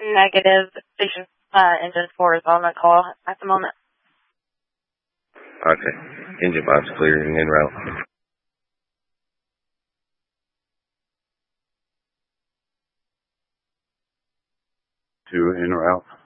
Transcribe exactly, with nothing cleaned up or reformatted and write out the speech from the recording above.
Negative. Station uh, engine four is on the call at the moment. Okay. Engine five's clear and en route. Two en route.